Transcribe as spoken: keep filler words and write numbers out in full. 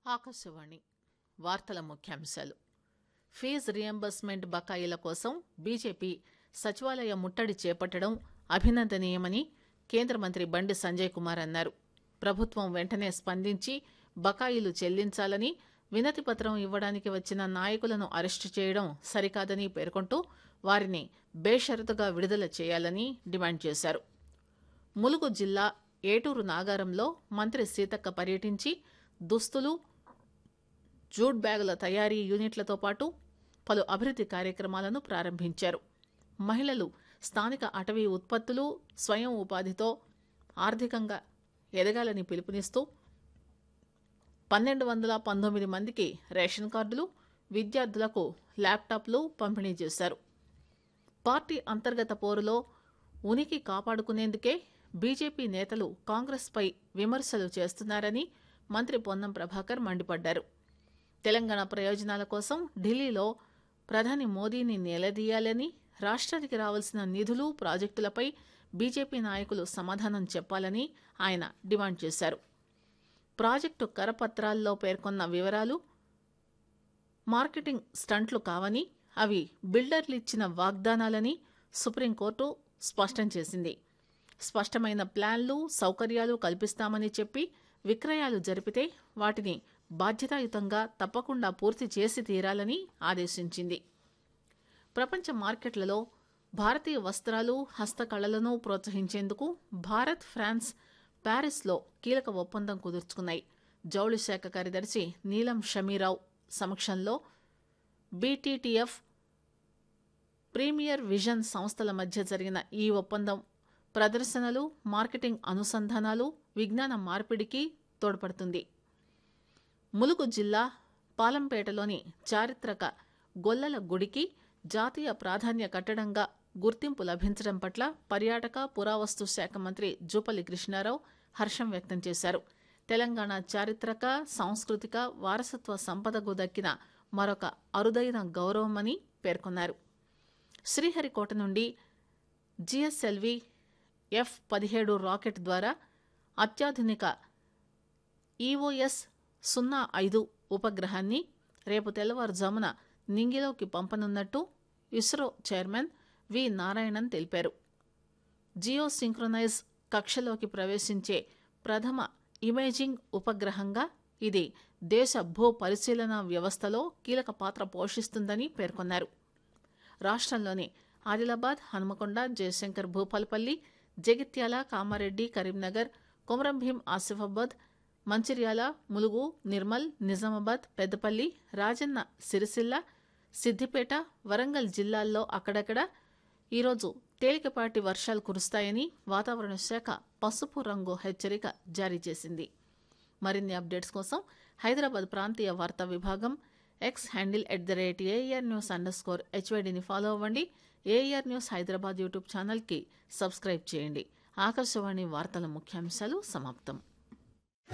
ఆకాశవాణి వార్తల ముఖ్యాంశాలు. Fee reimbursement బకాయిల కోసం బీజేపీ సచివాలయ ముట్టడి చేపట్టడం అభినందనీయమని కేంద్ర మంత్రి బండి సంజయ్ కుమార్ అన్నారు. ప్రభుత్వం వెంటనే స్పందించి బకాయిలు చెల్లించాలని, వినతిపత్రం ఇవ్వడానికి వచ్చిన నాయకులను అరెస్టు చేయడం సరికాదని పేర్కొంటూ వారిని బేషరతుగా విడుదల చేయాలని డిమాండ్ చేశారు. ములుగు జిల్లా ఏటూరు నాగారంలో మంత్రి సీతక్క పర్యటించి దుస్తులు, జూట్ బ్యాగుల తయారీ యూనిట్లతో పాటు పలు అభివృద్ది కార్యక్రమాలను ప్రారంభించారు. మహిళలు స్థానిక అటవీ ఉత్పత్తులు, స్వయం ఉపాధితో ఆర్థికంగా ఎదగాలని పిలుపునిస్తూ పన్నెండు వందల పంతొమ్మిది మందికి రేషన్ కార్డులు, విద్యార్థులకు ల్యాప్టాప్లు పంపిణీ చేశారు. పార్టీ అంతర్గత పోరులో ఉనికి కాపాడుకునేందుకే బీజేపీ నేతలు కాంగ్రెస్పై విమర్శలు చేస్తున్నారని మంత్రి పొన్నం ప్రభాకర్ మండిపడ్డారు. తెలంగాణ ప్రయోజనాల కోసం ఢిల్లీలో ప్రధాని మోదీని నిలదీయాలని, రాష్ట్రానికి రావాల్సిన నిధులు, ప్రాజెక్టులపై బీజేపీ నాయకులు సమాధానం చెప్పాలని ఆయన డిమాండ్ చేశారు. ప్రాజెక్టు కరపత్రాల్లో పేర్కొన్న వివరాలు మార్కెటింగ్ స్టంట్లు కావని, అవి బిల్డర్లిచ్చిన వాగ్దానాలని సుప్రీంకోర్టు స్పష్టం చేసింది. స్పష్టమైన ప్లాన్లు, సౌకర్యాలు కల్పిస్తామని చెప్పి విక్రయాలు జరిపితే వాటిని బాధ్యతాయుతంగా తప్పకుండా పూర్తి చేసి తీరాలని ఆదేశించింది. ప్రపంచ మార్కెట్లలో భారతీయ వస్త్రాలు, హస్తకళలను ప్రోత్సహించేందుకు భారత్, ఫ్రాన్స్ ప్యారిస్లో కీలక ఒప్పందం కుదుర్చుకున్నాయి. జౌళి శాఖ కార్యదర్శి నీలం షమీరావు సమక్షంలో బీటీటీఎఫ్, ప్రీమియర్ విజన్ సంస్థల మధ్య జరిగిన ఈ ఒప్పందం ప్రదర్శనలు, మార్కెటింగ్ అనుసంధానాలు, విజ్ఞాన మార్పిడికి తోడ్పడుతుంది. ములుగు జిల్లా పాలంపేటలోని చారిత్రక గొల్లల గుడికి జాతీయ ప్రాధాన్య కట్టడంగా గుర్తింపు లభించడం పట్ల పర్యాటక, పురావస్తు శాఖ మంత్రి జూపల్లి కృష్ణారావు హర్షం వ్యక్తం చేశారు. తెలంగాణ చారిత్రక, సాంస్కృతిక వారసత్వ సంపదకు దక్కిన మరొక అరుదైన గౌరవమని పేర్కొన్నారు. శ్రీహరికోట నుండి జిఎస్ఎల్వి ఎఫ్ పదిహేడు రాకెట్ ద్వారా అత్యాధునిక ఈఓఎస్ సున్నా ఐదు ఉపగ్రహాన్ని రేపు తెల్లవారుజామున నింగిలోకి పంపనున్నట్టు ఇస్రో చైర్మన్ వి నారాయణన్ తెలిపారు. జియో సింక్రొనైజ్ కక్షలోకి ప్రవేశించే ప్రథమ ఇమేజింగ్ ఉపగ్రహంగా ఇది దేశ భూ పరిశీలన వ్యవస్థలో కీలక పాత్ర పోషిస్తుందని పేర్కొన్నారు. రాష్ట్రంలోని ఆదిలాబాద్, హనుమకొండ, జయశంకర్ భూపాలపల్లి, జగిత్యాల, కామారెడ్డి, కరీంనగర్, కొమరంభీం, ఆసిఫాబాద్, మంచిర్యాల, ములుగు, నిర్మల్, నిజామాబాద్, పెద్దపల్లి, రాజన్న సిరిసిల్ల, సిద్దిపేట, వరంగల్ జిల్లాల్లో అక్కడక్కడ ఈరోజు తేలికపాటి వర్షాలు కురుస్తాయని వాతావరణ శాఖ పసుపు రంగు హెచ్చరిక జారీ చేసింది. మరిన్ని అప్డేట్స్ కోసం హైదరాబాద్ ప్రాంతీయ వార్తా విభాగం X handle at the rate AR news under score హెచ్వైడిని follow అవ్వండి. ఏఆర్ న్యూస్ హైదరాబాద్ యూట్యూబ్ ఛానల్కి సబ్స్క్రైబ్ చేయండి. ఆకాశవాణి వార్తల ముఖ్యాంశాలు సమాప్తం.